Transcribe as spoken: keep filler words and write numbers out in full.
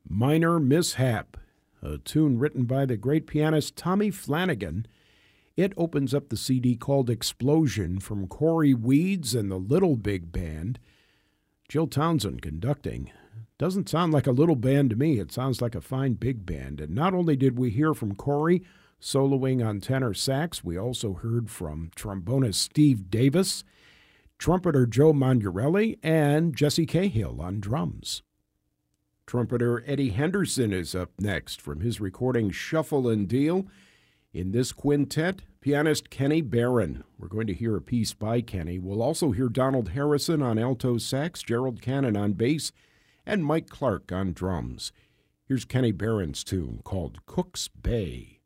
Minor Mishap, a tune written by the great pianist Tommy Flanagan. It opens up the C D called Explosion from Corey Weeds and the Little Big Band. Jill Townsend conducting. Doesn't sound like a little band to me. It sounds like a fine big band. And not only did we hear from Corey soloing on tenor sax, we also heard from trombonist Steve Davis, trumpeter Joe Mondurelli, and Jesse Cahill on drums. Trumpeter Eddie Henderson is up next from his recording Shuffle and Deal. In this quintet, pianist Kenny Barron. We're going to hear a piece by Kenny. We'll also hear Donald Harrison on alto sax, Gerald Cannon on bass, and Mike Clark on drums. Here's Kenny Barron's tune called Cook's Bay.